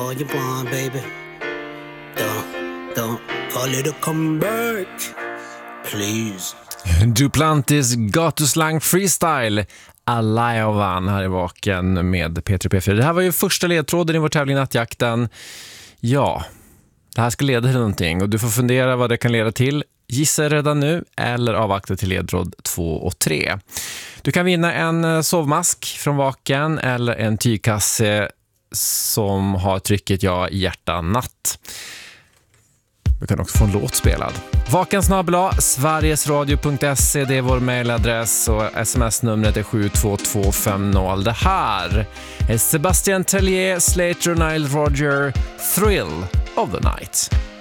all you want, baby. Don't call it a comeback, please. Duplantis gatuslang freestyle Alajovan här i Vaken med Petri P4. Det här var ju första ledtråden i vår tävling Nattjakten. Ja, det här ska leda till någonting och du får fundera vad det kan leda till. Gissa redan nu eller avvakta till ledtråd 2 och 3. Du kan vinna en sovmask från Vaken eller en tygkasse som har trycket ja hjärta natt. Du kan också få en låt spelad. Vakensnabel@sverigesradio.se, det är vår mailadress och sms-numret är 72250. Det här är Sebastian Tellier, Slater och Nile Rodgers, Thrill of the Night.